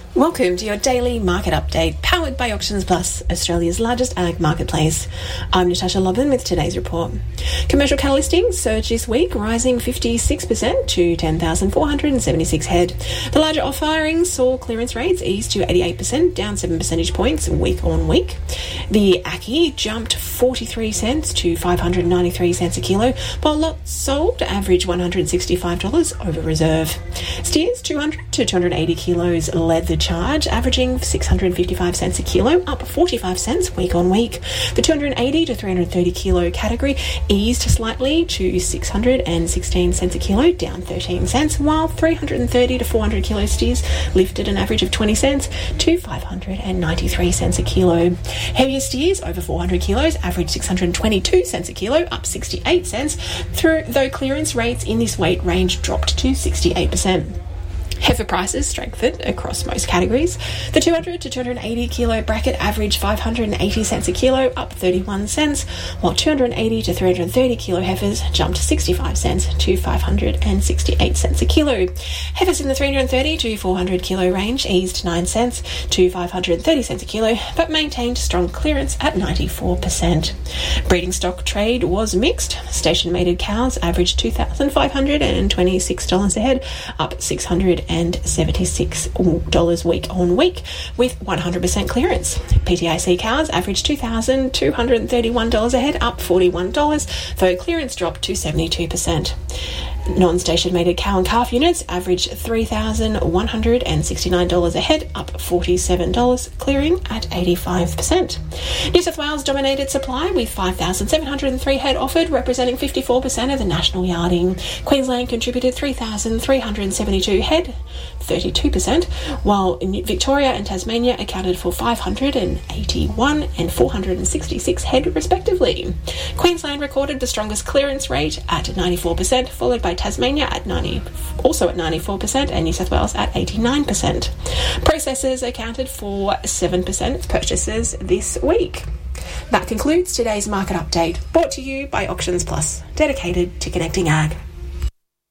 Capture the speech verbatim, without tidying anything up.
Welcome to your daily market update, powered by Auctions Plus, Australia's largest ag marketplace. I'm Natasha Lobban with today's report. Commercial cattle listings surged this week, rising fifty-six percent to ten thousand four hundred seventy-six head. The larger off-firings saw clearance rates ease to eighty-eight percent, down seven percentage points week on week. The A C I jumped forty-three cents to five hundred ninety-three cents a kilo, while lots sold averaged one hundred sixty-five dollars over reserve. Steers two hundred to two hundred eighty kilos led the charge, averaging six hundred fifty-five cents a kilo, up forty-five cents week on week. The two hundred eighty to three hundred thirty kilo category eased slightly to six hundred sixteen cents a kilo, down thirteen cents, while three hundred thirty to four hundred kilo steers lifted an average of twenty cents to five hundred ninety-three cents a kilo. Heavier steers over four hundred kilos averaged six hundred twenty-two cents a kilo, up sixty-eight cents, through though clearance rates in this weight range dropped to sixty-eight percent. Heifer prices strengthened across most categories. The two hundred to two hundred eighty kilo bracket averaged five hundred eighty cents a kilo, up thirty-one cents, while two hundred eighty to three hundred thirty kilo heifers jumped sixty-five cents to five hundred sixty-eight cents a kilo. Heifers in the three hundred thirty to four hundred kilo range eased nine cents to five hundred thirty cents a kilo, but maintained strong clearance at ninety-four percent. Breeding stock trade was mixed. Station-mated cows averaged two thousand five hundred twenty-six dollars a head, up six hundred seventy-six dollars week on week, with one hundred percent clearance. P T A C cows averaged two thousand two hundred thirty-one dollars a head, up forty-one dollars, though clearance dropped to seventy-two percent. Non-station mated cow and calf units averaged three thousand one hundred sixty-nine dollars a head, up forty-seven dollars, clearing at eighty-five percent. New South Wales dominated supply with five thousand seven hundred three head offered, representing fifty-four percent of the national yarding. Queensland contributed three thousand three hundred seventy-two head, thirty-two percent, while Victoria and Tasmania accounted for five hundred eighty-one and four hundred sixty-six head respectively. Queensland recorded the strongest clearance rate at ninety-four percent, followed by Tasmania at ninety, also at ninety-four percent, and New South Wales at eighty-nine percent. Processors accounted for seven percent of purchases this week. That concludes today's market update, brought to you by Auctions Plus, dedicated to connecting ag.